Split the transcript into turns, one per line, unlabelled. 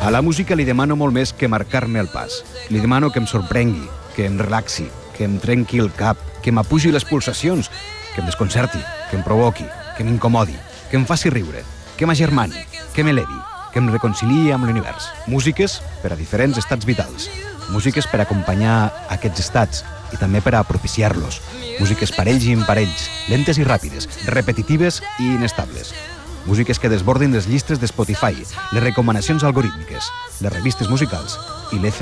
A la música li demano molt més que marcar-me el pas. Li demano que em sorprengui, que em relaxi, que em trenqui el cap, que m'apugi les pulsacions, que em desconcerti, que em provoqui, que m'incomodi, que em faci riure, que m'agermani, que m'elevi, que em reconciliï amb l'univers. Músiques per a diferents estats vitals. Músiques per acompanyar aquests estats i també per a propiciar-los. Músiques parells i imparells, lentes i ràpides, repetitives i inestables. Músiques que desbordin les llistes de Spotify, les recomanacions algorítmiques, les revistes musicals i l'EF